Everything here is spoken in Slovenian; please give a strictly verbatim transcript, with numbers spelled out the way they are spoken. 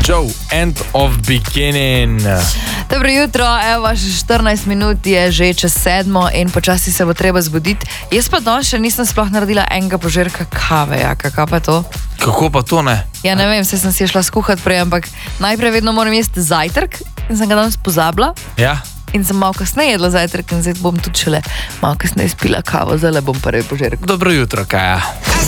Joe, End of Beginning. Dobro jutro, evo, še štirinajst minut je že čez sedmo in počasi se bo treba zbuditi. Jaz pa danes še nisem sploh naredila enega požirka kave, ja, kako pa to? Kako pa to ne? Ja, ne vem, se sem si šla skuhat prej, ampak najprej vedno moram jesti zajtrk in sem ga danes pozabila. Ja. In sem malo kasneje jedla zajtrk in zdaj bom tudi šele malo kasneje spila kavo, zdaj bom prvi požirek. Dobro jutro, Kaja.